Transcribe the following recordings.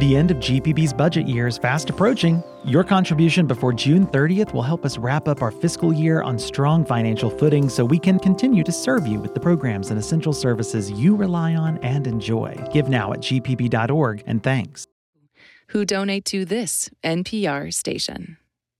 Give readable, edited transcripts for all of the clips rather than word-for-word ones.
The end of GPB's budget year is fast approaching. Your contribution before June 30th will help us wrap up our fiscal year on strong financial footing so we can continue to serve you with the programs and essential services you rely on and enjoy. Give now at gpb.org, and thanks. Who donate to this NPR station.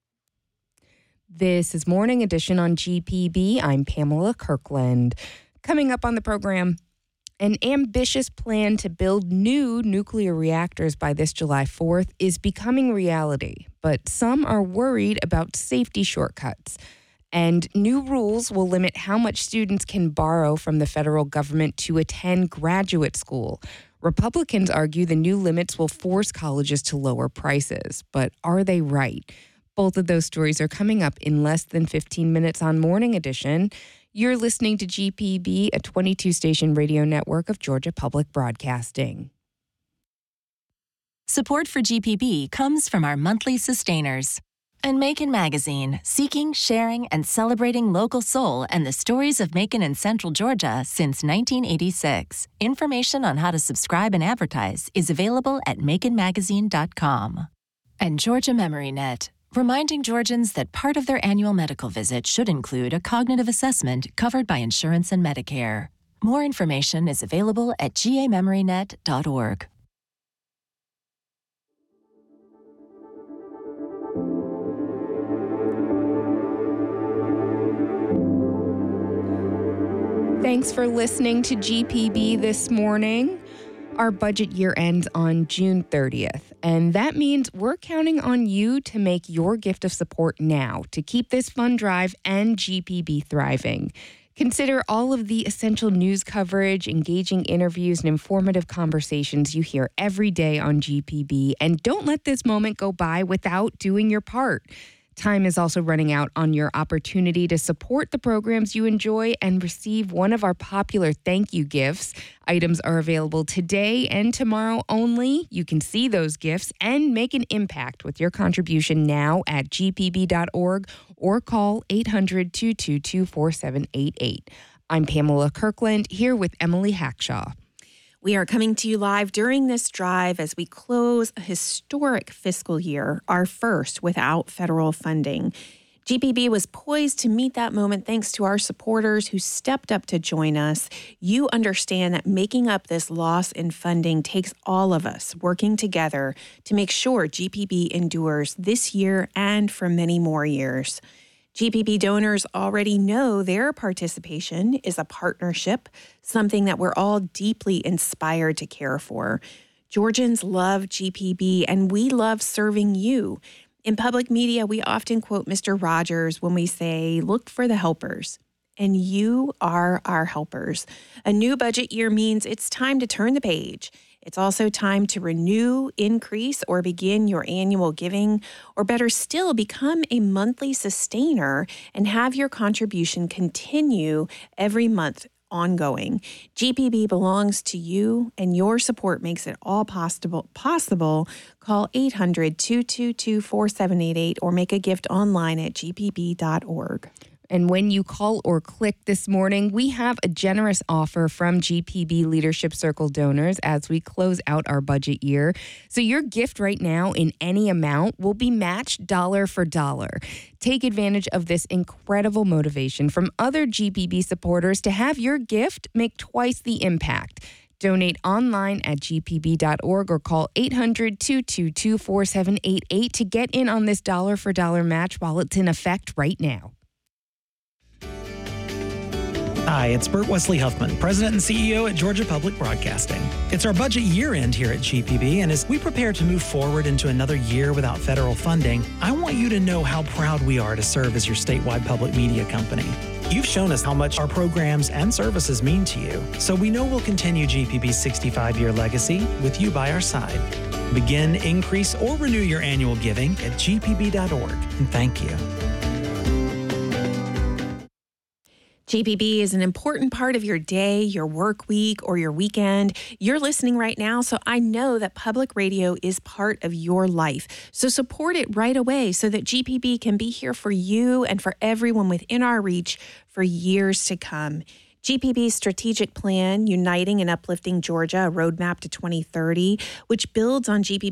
This is Morning Edition on GPB. I'm Pamela Kirkland. Coming up on the program, an ambitious plan to build new nuclear reactors by this July 4th is becoming reality, but some are worried about safety shortcuts. And new rules will limit how much students can borrow from the federal government to attend graduate school. Republicans argue the new limits will force colleges to lower prices, but are they right? Both of those stories are coming up in less than 15 minutes on Morning Edition. You're listening to GPB, a 22-station radio network of Georgia Public Broadcasting. Support for GPB comes from our monthly sustainers. And Macon Magazine, seeking, sharing, and celebrating local soul and the stories of Macon and Central Georgia since 1986. Information on how to subscribe and advertise is available at maconmagazine.com. And Georgia MemoryNet, reminding Georgians that part of their annual medical visit should include a cognitive assessment covered by insurance and Medicare. More information is available at gamemorynet.org. Thanks for listening to GPB this morning. Our budget year ends on June 30th, and that means we're counting on you to make your gift of support now to keep this fund drive and GPB thriving. Consider all of the essential news coverage, engaging interviews, and informative conversations you hear every day on GPB, and don't let this moment go by without doing your part. Time is also running out on your opportunity to support the programs you enjoy and receive one of our popular thank you gifts. Items are available today and tomorrow only. You can see those gifts and make an impact with your contribution now at gpb.org or call 800-222-4788. I'm Pamela Kirkland, here with Emily Hackshaw. We are coming to you live during this drive as we close a historic fiscal year, our first without federal funding. GPB was poised to meet that moment thanks to our supporters who stepped up to join us. You understand that making up this loss in funding takes all of us working together to make sure GPB endures this year and for many more years. GPB donors already know their participation is a partnership, something that we're all deeply inspired to care for. Georgians love GPB, and we love serving you. In public media, we often quote Mr. Rogers when we say, "Look for the helpers." And you are our helpers. A new budget year means it's time to turn the page. It's also time to renew, increase, or begin your annual giving, or better still, become a monthly sustainer and have your contribution continue every month ongoing. GPB belongs to you, and your support makes it all possible. Call 800-222-4788 or make a gift online at gpb.org. And when you call or click this morning, we have a generous offer from GPB Leadership Circle donors as we close out our budget year. So your gift right now in any amount will be matched dollar for dollar. Take advantage of this incredible motivation from other GPB supporters to have your gift make twice the impact. Donate online at gpb.org or call 800-222-4788 to get in on this dollar for dollar match while it's in effect right now. Hi, it's Bert Wesley Huffman, President and CEO at Georgia Public Broadcasting. It's our budget year end here at GPB, and as we prepare to move forward into another year without federal funding, I want you to know how proud we are to serve as your statewide public media company. You've shown us how much our programs and services mean to you, so we know we'll continue GPB's 65-year legacy with you by our side. Begin, increase, or renew your annual giving at gpb.org, and thank you. GPB is an important part of your day, your work week, or your weekend. You're listening right now, so I know that public radio is part of your life. So support it right away so that GPB can be here for you and for everyone within our reach for years to come. GPB's strategic plan, Uniting and Uplifting Georgia, a roadmap to 2030, which builds on GPB